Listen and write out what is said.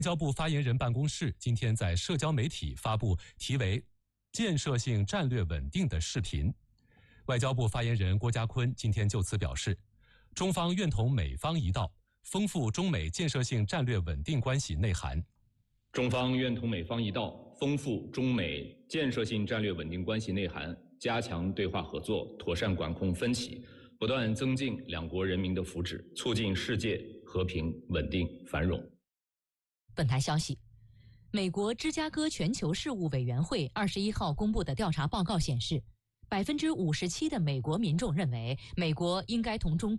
外交部发言人办公室今天在社交媒体发布题为建设性战略稳定的视频。外交部发言人郭家坤今天就此表示，中方愿同美方一道，丰富中美建设性战略稳定关系内涵。 中方愿同美方一道，丰富中美建设性战略稳定关系内涵，加强对话合作，妥善管控分歧，不断增进两国人民的福祉，促进世界和平、稳定、繁荣。 本台消息，美国芝加哥全球事务委员会21号公布的调查报告显示，57%的美国民众认为美国应该同中国